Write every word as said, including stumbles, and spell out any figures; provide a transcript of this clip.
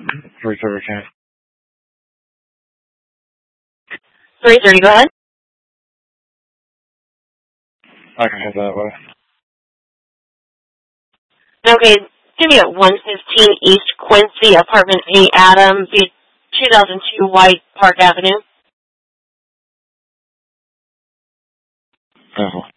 three thirty, can three thirty, go ahead. I can head that way. Okay, give me a one fifteen East Quincy, apartment A, Adam, B, two thousand two White Park Avenue. Uh-huh.